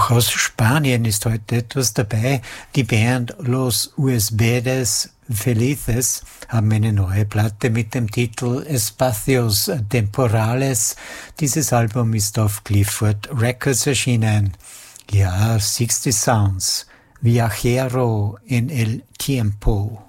Auch aus Spanien ist heute etwas dabei. Die Band Los Huéspedes Felices haben eine neue Platte mit dem Titel Espacios Temporales. Dieses Album ist auf Clifford Records erschienen. Ja, 60 Sounds. Viajero en el Tiempo.